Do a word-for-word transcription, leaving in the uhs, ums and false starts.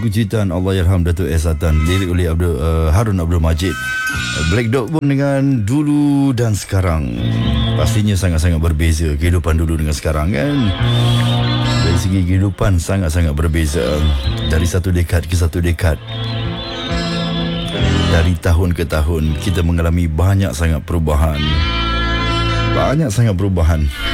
lagu ciptaan Allahyarham Datuk S. Satan, lirik oleh Abdul, uh, Harun Abdul Majid. Black Dog pun dengan Dulu dan Sekarang. Pastinya sangat-sangat berbeza kehidupan dulu dengan sekarang kan. Dari segi kehidupan sangat-sangat berbeza. Dari satu dekad ke satu dekad, dari tahun ke tahun, kita mengalami banyak sangat perubahan. Banyak sangat perubahan.